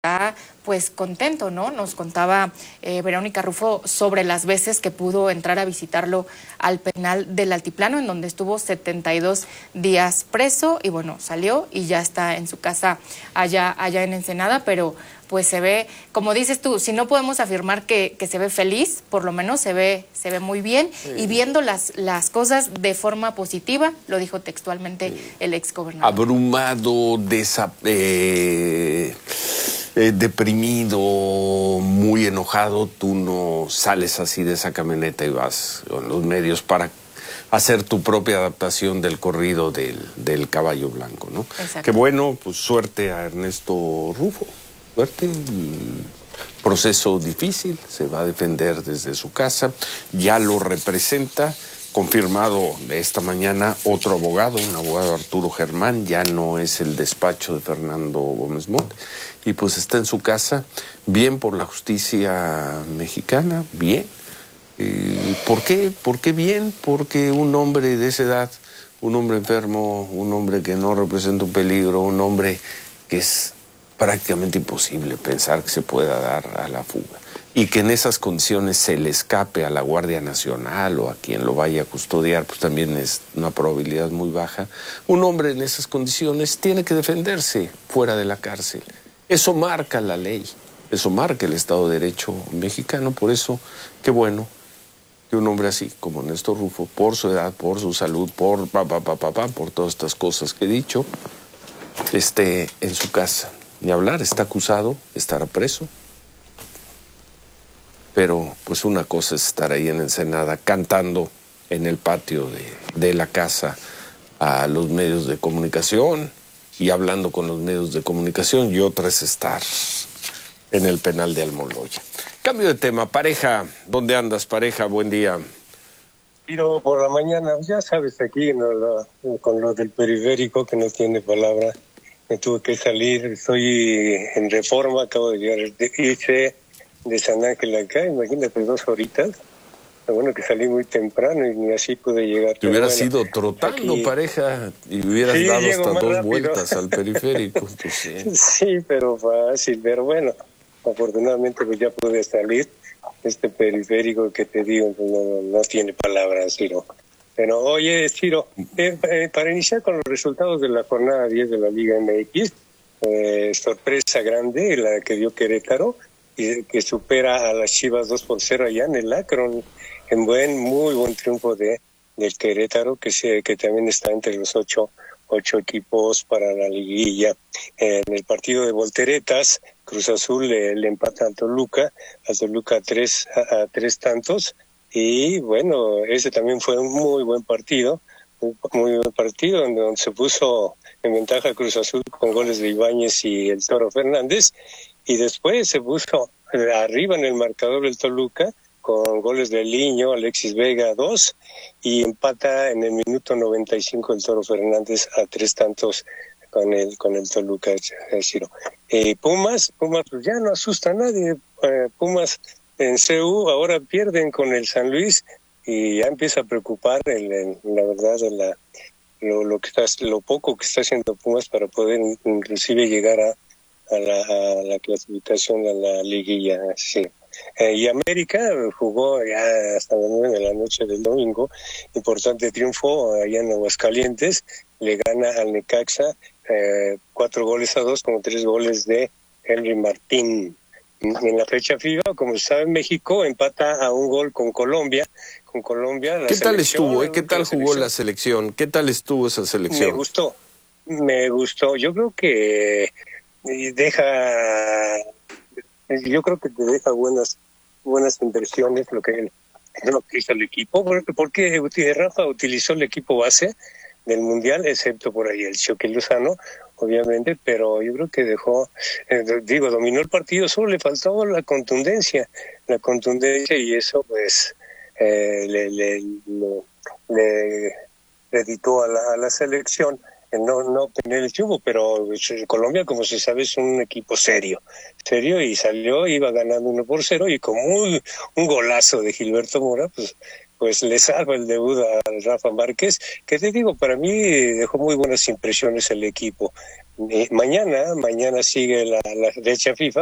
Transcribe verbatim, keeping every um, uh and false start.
pues contento, ¿no? Nos contaba eh, Verónica Rufo sobre las veces que pudo entrar a visitarlo al penal del Altiplano, en donde estuvo setenta y dos días preso y bueno, salió y ya está en su casa allá, allá en Ensenada, pero pues se ve, como dices tú, si no podemos afirmar que, que se ve feliz, por lo menos se ve, se ve muy bien sí. Y viendo las, las cosas de forma positiva, lo dijo textualmente sí. El exgobernador. Abrumado, desa eh, eh, deprimido, muy enojado, tú no sales así de esa camioneta y vas con los medios para hacer tu propia adaptación del corrido del, del caballo blanco, ¿no? Exacto. Qué bueno, pues suerte a Ernesto Rufo. Suerte, proceso difícil, se va a defender desde su casa, ya lo representa, confirmado de esta mañana otro abogado, un abogado Arturo Germán, ya no es el despacho de Fernando Gómez Montt, y pues está en su casa, bien por la justicia mexicana, bien. ¿Y por qué? ¿Por qué bien? Porque un hombre de esa edad, un hombre enfermo, un hombre que no representa un peligro, un hombre que es prácticamente imposible pensar que se pueda dar a la fuga y que en esas condiciones se le escape a la Guardia Nacional o a quien lo vaya a custodiar, pues también es una probabilidad muy baja. Un hombre en esas condiciones tiene que defenderse fuera de la cárcel. Eso marca la ley, eso marca el Estado de Derecho mexicano. Por eso, qué bueno que un hombre así como Néstor Rufo, por su edad, por su salud, por pa, pa, pa, pa, pa, por todas estas cosas que he dicho, esté en su casa. Ni hablar, está acusado, estará preso. Pero pues una cosa es estar ahí en Ensenada cantando en el patio de, de la casa a los medios de comunicación y hablando con los medios de comunicación, y otra es estar en el penal de Almoloya. Cambio de tema, pareja, ¿dónde andas, pareja? Buen día. Tiro por la mañana, ya sabes, aquí ¿no? Lo, con lo del periférico que no tiene palabra. Me tuve que salir, estoy en Reforma, acabo de llegar, de, hice de San Ángel acá, imagínate, dos horitas. Lo bueno que salí muy temprano y ni así pude llegar. Te hubieras bueno, ido trotando, aquí, pareja, y hubieras sí, dado hasta dos rápido. vueltas al periférico. Pues, sí. sí, pero fácil, pero bueno, afortunadamente pues ya pude salir. Este periférico que te digo pues no, no tiene palabras, Ciro. Pero oye, Ciro, eh, eh, para iniciar con los resultados de la jornada diez de la Liga M X, eh, sorpresa grande la que dio Querétaro, y que supera a las Chivas dos por cero allá en el Akron, en buen, muy buen triunfo de del Querétaro, que se, que también está entre los ocho, ocho equipos para la liguilla. En el partido de volteretas, Cruz Azul le, le empata a Toluca, a Toluca a tres, a, a tres tantos. Y bueno, ese también fue un muy buen partido, muy, muy buen partido donde, donde se puso en ventaja Cruz Azul con goles de Ibáñez y el Toro Fernández, y después se puso arriba en el marcador el Toluca con goles de Liño, Alexis Vega dos, y empata en el minuto noventa y cinco el Toro Fernández a tres tantos con el con el Toluca. Es decir, eh, Pumas, Pumas pues ya no asusta a nadie, eh, Pumas en C U ahora pierden con el San Luis y ya empieza a preocupar el, el, la verdad de la lo, lo que está lo poco que está haciendo Pumas para poder inclusive llegar a, a, la, a la clasificación a la liguilla. Sí. Eh, y América jugó ya hasta las nueve de la noche del domingo, importante triunfo allá en Aguascalientes, le gana al Necaxa eh, cuatro goles a dos con tres goles de Henry Martín. En la fecha FIFA, como se sabe, México empata a un gol con Colombia. Con Colombia la ¿Qué tal estuvo? Eh? ¿Qué tal jugó la selección? ¿Qué tal estuvo esa selección? Me gustó, me gustó. Yo creo que deja, yo creo que te deja buenas, buenas impresiones lo que, lo que hizo el equipo. Porque Rafa utilizó el equipo base del Mundial, excepto por ahí el Chucky Lozano, obviamente, pero yo creo que dejó, eh, digo, dominó el partido, solo le faltaba la contundencia, la contundencia y eso pues eh, le, le, le, le editó a la, a la selección en no, no obtener el triunfo, pero Colombia, como se sabe, es un equipo serio, serio y salió, iba ganando uno por cero y con un, un golazo de Gilberto Mora, pues pues le salva el debut a Rafa Márquez, que te digo, para mí dejó muy buenas impresiones el equipo. eh, mañana, mañana sigue la, la fecha FIFA.